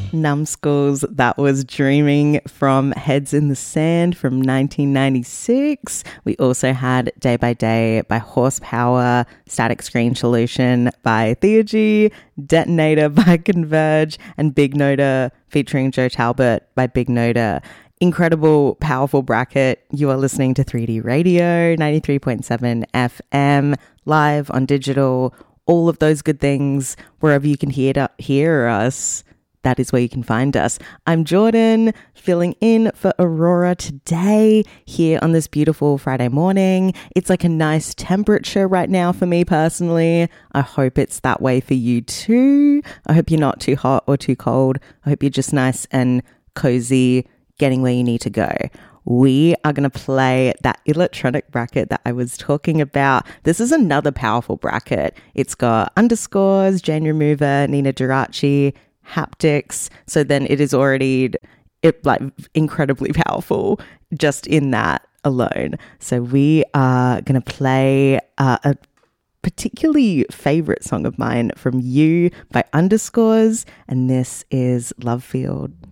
Numbskulls, that was Dreaming from Heads in the Sand from 1996. We also had Day by Day by Horsepower, Static Screen Solution by Theurgy, Detonator by Converge, and Big Noda featuring Joe Talbot by Big Noda. Incredible, powerful bracket. You are listening to 3D Radio, 93.7 FM, live on digital, all of those good things, wherever you can hear us. That is where you can find us. I'm Jordan, filling in for Aurora today here on this beautiful Friday morning. It's like a nice temperature right now for me personally. I hope it's that way for you too. I hope you're not too hot or too cold. I hope you're just nice and cozy, getting where you need to go. We are going to play that electronic bracket that I was talking about. This is another powerful bracket. It's got Underscores, Jane Remover, Nina Geraci, Haptics. So then it is already incredibly powerful just in that alone. So we are going to play a particularly favorite song of mine from You by Underscores, and this is Love Field.